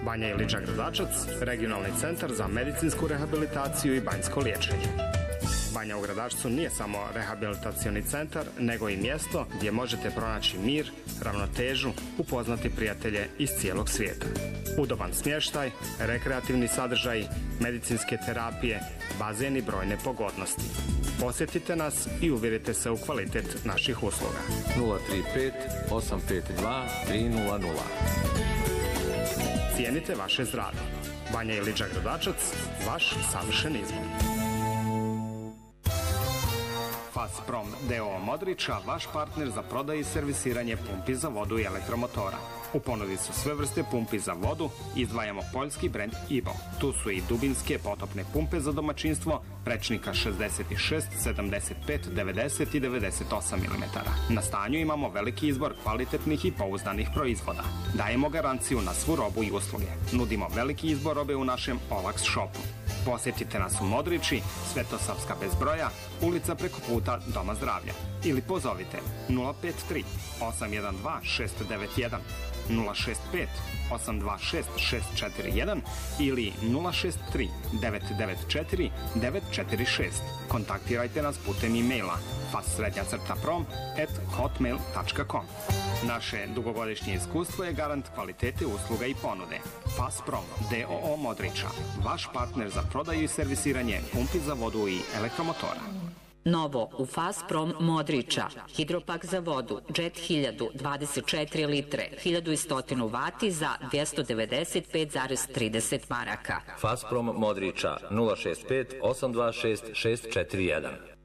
Banja Iliča Gradačac, regionalni centar za medicinsku rehabilitaciju i banjsko liječenje. Banja u Gradačcu nije samo rehabilitacioni centar, nego i mjesto gdje možete pronaći mir, ravnotežu, upoznati prijatelje iz cijelog svijeta. Udoban smještaj, rekreativni sadržaj, medicinske terapije, bazen i brojne pogodnosti. Posjetite nas i uvjerite se u kvalitet naših usluga. 035 852 300. Cijenite vaše zdravlje. Banja Iliča Gradačac, vaš savršen izbor. Fasprom d.o.o. Modriča, vaš partner za prodaju i servisiranje pumpi za vodu i elektromotora. U ponudi su sve vrste pumpi za vodu, izdvajamo poljski brend Ivo. Tu su i dubinske potopne pumpe za domaćinstvo, prečnika 66, 75, 90 i 98 mm. Na stanju imamo veliki izbor kvalitetnih i pouzdanih proizvoda. Dajemo garanciju na svu robu i usluge. Nudimo veliki izbor robe u našem Olax shopu. Posjetite nas u Modriči, Svetosavska bez broja, ulica preko puta Doma zdravlja. Ili pozovite 053 812 691, 065 826 641 ili 063 994 946. Kontaktirajte nas putem e-maila fas_prom@hotmail.com. Naše dugogodišnje iskustvo je garant kvalitete usluga i ponude. Fasprom d.o.o. Modriča, vaš partner za prodaju i servisiranje pumpi za vodu i elektromotora. Novo u Fasprom Modriča, hidropak za vodu, Jet 1000, 24 litre, 1100 vati za 295,30 maraka. Fasprom Modriča 065 826 641.